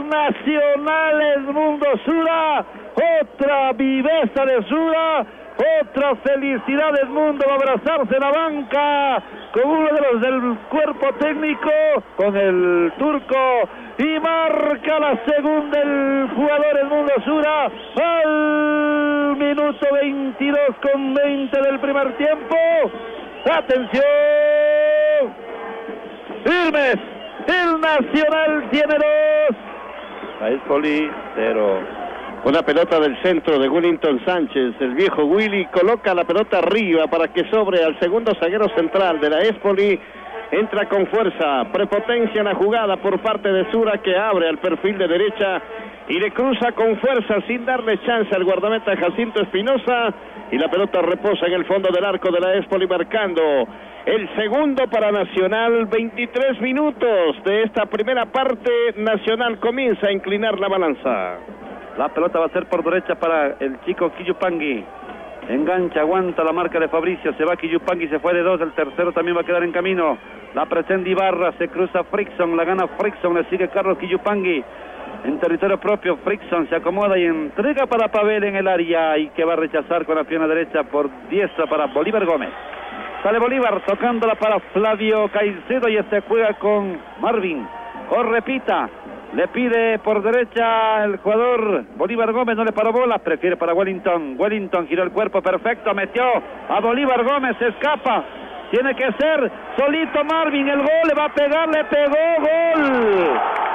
Nacional Edmundo Sura, otra viveza de Sura, otra felicidad del mundo, va a abrazarse en la banca con uno de los del cuerpo técnico, con el turco, y marca la segunda el jugador Edmundo Sura al minuto 22:20 del primer tiempo. ¡Atención! ¡Firmes! El Nacional tiene 2. La Espoli 0. Una pelota del centro de Wellington Sánchez. El viejo Willy coloca la pelota arriba para que sobre al segundo zaguero central de la Espoli. Entra con fuerza, prepotencia en la jugada por parte de Sura, que abre al perfil de derecha y le cruza con fuerza sin darle chance al guardameta Jacinto Espinosa, y la pelota reposa en el fondo del arco de la Espoli, marcando el segundo para Nacional. 23 minutos de esta primera parte. Nacional comienza a inclinar la balanza. La pelota va a ser por derecha para el chico Quillupangui. Engancha, aguanta la marca de Fabricio. Se va Quillupangui, se fue de 2. El tercero también va a quedar en camino. La pretende Ibarra, se cruza Frickson, la gana Frickson, le sigue Carlos Quillupangui. En territorio propio, Frickson se acomoda y entrega para Pavel en el área, y que va a rechazar con la pierna derecha por diestra para Bolívar Gómez. Sale Bolívar tocándola para Flavio Caicedo, y este juega con Marvin. Corre Pita. Le pide por derecha el jugador Bolívar Gómez, no le paró bola, prefiere para Wellington. Wellington giró el cuerpo perfecto, metió a Bolívar Gómez, se escapa. Tiene que ser solito Marvin, el gol, le va a pegar, le pegó, gol.